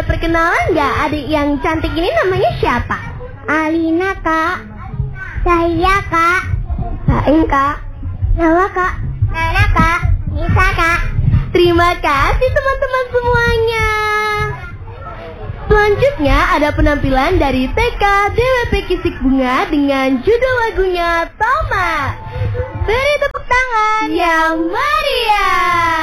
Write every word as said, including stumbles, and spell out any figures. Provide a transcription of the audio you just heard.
boleh perkenalan nggak adik yang cantik ini namanya siapa? Alina, Kak. Saya, Kak. Sain, Kak. Nawa, Kak. Nana, Kak. Nisa, Kak. Terima kasih teman-teman semuanya. Selanjutnya ada penampilan dari T K D W P Kisik Bunga dengan judul lagunya Toma. Beri tepuk tangan yang meriah.